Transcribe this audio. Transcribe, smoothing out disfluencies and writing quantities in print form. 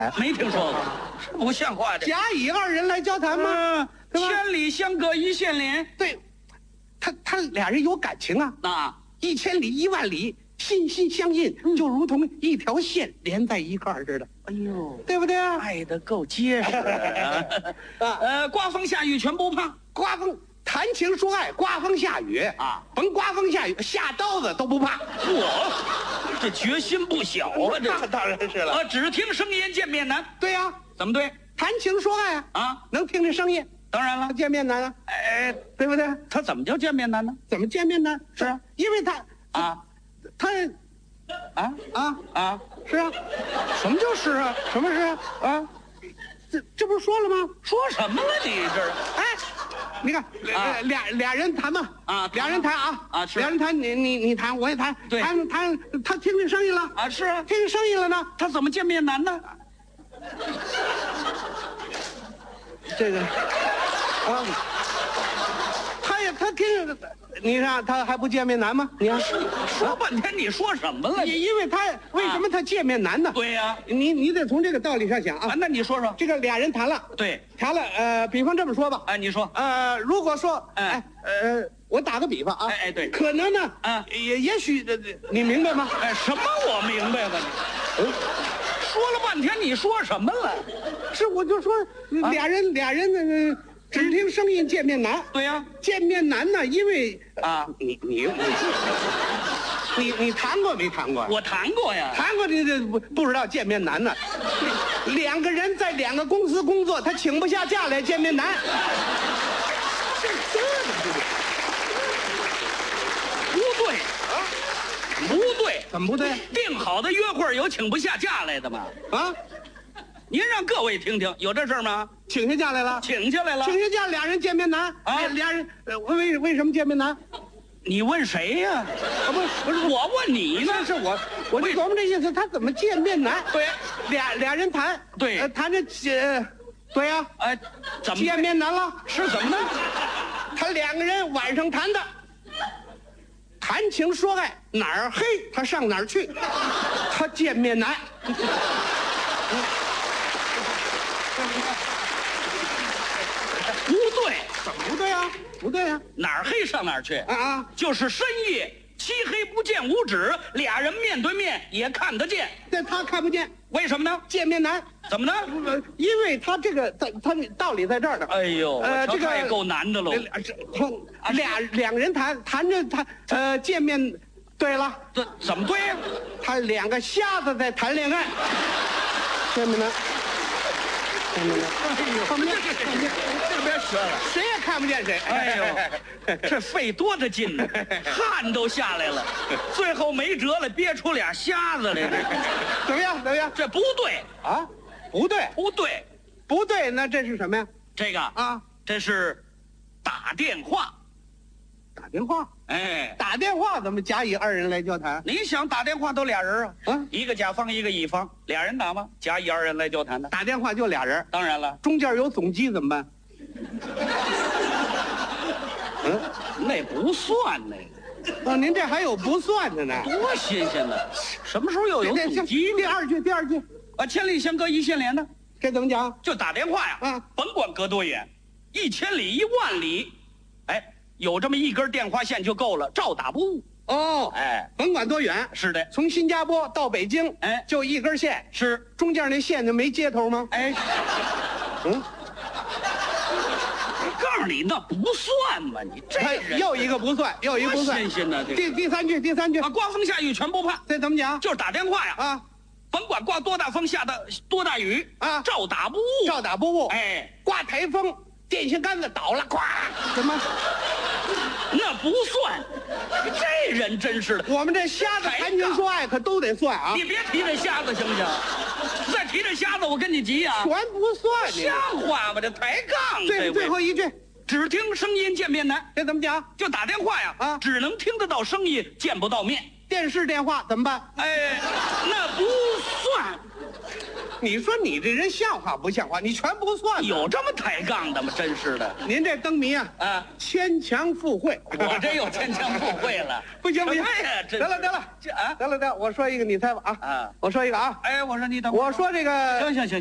没听说过，是不像话的。 甲乙二人来交谈吗？对吧千里相隔一线连。 对，他俩人有感情啊， 那一千里一万里，心心相印，就如同一条线连在一块儿似的， 哎呦， 对不对啊？ 爱得够结实啊！刮风下雨全不怕。 刮风谈情说爱，刮风下雨啊， 甭刮风下雨，下刀子都不怕。 我这决心不小啊！这那当然是了。 只听声音见面难。 对呀， 怎么对谈情说爱啊， 啊？ 能听这声音， 当然了， 见面难啊， 哎， 对不对？ 他怎么叫见面难呢？ 怎么见面难？ 是啊， 因为他啊啊， 啊！ 是啊， 什么叫是啊？ 什么是啊？ 啊， 这不是说了吗？ 说什么了你这是？ 哎，你看，俩人谈嘛， 啊俩人谈啊， 啊是俩人谈，你谈，我也谈， 对谈，他听见声音了啊是啊， 听见声音了呢， 他怎么见面难呢？ 这个啊，他听着，你看他还不见面难吗？你看， 说半天你说什么了？ 因为他为什么他见面难呢？ 对呀， 你得从这个道理上想啊。 那你说说。 这个俩人谈了， 对， 谈了，比方这么说吧， 哎，你说， 如果说， 哎我打个比方啊， 哎对可能呢，也许你明白吗？ 哎，什么我明白了你？说了半天你说什么了？ 是，我就说俩人只听声音见面难。 对呀， 见面难呢，因为啊， 你谈过没谈过？ 我谈过呀。 谈过你这不知道见面难呢。两个人在两个公司工作，他请不下假来见面难。 不对啊，不对， 怎么不对？ 定好的约会有请不下假来的吗？ 啊， 您让各位听听，有这事儿吗？ 请下假来了。 请下来了。 请下假，俩人见面难啊俩人为什么见面难？ 你问谁呀？ 啊，不是我问你呢。 是我就琢磨这意思，他怎么见面难？ 对， 俩人谈， 对谈着对呀， 哎，怎么见面难了？ 是怎么呢？ 他两个人晚上谈的，谈情说爱，哪儿黑他上哪儿去，他见面难。 不对， 怎么不对啊？不对啊！ 哪儿黑上哪儿去啊！ 就是深夜，漆黑不见五指，俩人面对面也看得见。 但他看不见， 为什么呢？ 见面难。 怎么呢？ 因为他这个他道理在这儿呢。 哎呦， 这个也够难的喽。 两个人谈着见面，对了， 这怎么对呀？ 他两个瞎子在谈恋爱，见面难。见面难。看不见， 这边学了。 谁也看不见谁。 哎呦，这费多大劲呢，汗都下来了，最后没辙了，憋出俩瞎子来。 怎么样？怎么样？ 这不对啊，不对， 不对， 不对，那这是什么呀？ 这个啊， 这是打电话。 打电话。 哎， 打电话怎么甲乙二人来交谈？ 你想打电话都俩人啊？ 啊， 一个甲方一个乙方，俩人打吗？甲乙二人来交谈的。 打电话就俩人， 当然了， 中间有总机怎么办？ 那不算那个。 哦，您这还有不算的呢？ 多新鲜呢！什么时候又有总机？ 第二句啊，千里相隔一线连呢？ 这怎么讲？ 就打电话呀，甭管隔多远，1000里10000里，哎，有这么一根电话线就够了，照打不误。 哦， 哎， 甭管多远， 是的， 从新加坡到北京， 哎， 就一根线， 是中间那线就没接头吗？ 哎，告诉你那不算嘛，你这人又一个不算，又一个不算， 新鲜呢。 第三句啊，刮风下雨全不怕， 这怎么讲？ 就是打电话呀， 啊， 甭管刮多大风下的多大雨啊， 照打不误， 照打不误。 哎， 刮台风，电线杆子倒了，咵，什么？ 那不算，这人真是的。 我们这瞎子谈情说爱可都得算啊！ 你别提这瞎子行不行？再提这瞎子，我跟你急呀！ 全不算， 像话吗？这抬杠。 最后一句， 只听声音见面难， 这怎么讲？ 就打电话呀， 啊， 只能听得到声音，见不到面。 电视电话怎么办？ 哎，那不算。 你说你这人像话不像话？你全不算。 有这么抬杠的吗？真是的。 您这灯谜啊， 啊， 牵强附会。 我这又牵强附会了。 不行不行， 哎呀，真是得了得了， 这啊得了得了，我说一个你猜吧啊。 啊！ 我说一个啊， 哎，我说你等会儿我说这个行行行。